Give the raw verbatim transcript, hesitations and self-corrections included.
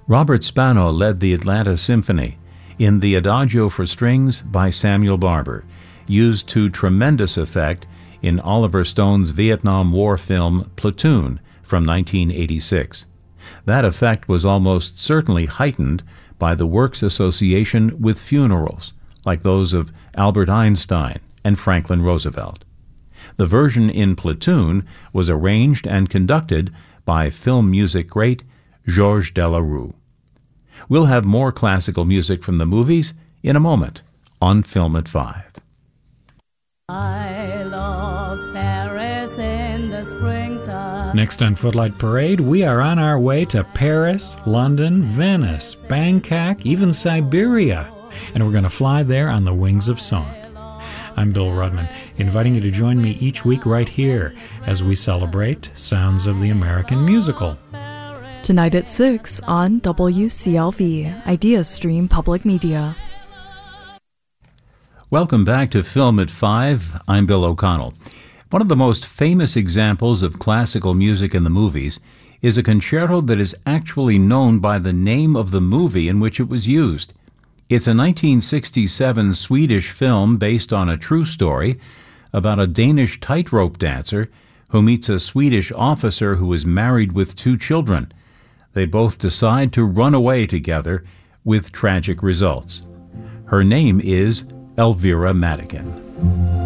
Robert Spano led the Atlanta Symphony in the Adagio for Strings by Samuel Barber, used to tremendous effect in Oliver Stone's Vietnam War film Platoon from nineteen eighty-six. That effect was almost certainly heightened by the work's association with funerals, like those of Albert Einstein and Franklin Roosevelt. The version in Platoon was arranged and conducted by film music great Georges Delerue. We'll have more classical music from the movies in a moment on Film at Five. I love Paris in the springtime. Next on Footlight Parade, we are on our way to Paris, London, Venice, Bangkok, even Siberia. And we're going to fly there on the wings of song. I'm Bill Rudman, inviting you to join me each week right here as we celebrate Sounds of the American Musical. Tonight at six on W C L V, Ideas Stream Public Media. Welcome back to Film at Five. I'm Bill O'Connell. One of the most famous examples of classical music in the movies is a concerto that is actually known by the name of the movie in which it was used. It's a nineteen sixty-seven Swedish film based on a true story about a Danish tightrope dancer who meets a Swedish officer who is married with two children. They both decide to run away together with tragic results. Her name is Elvira Madigan.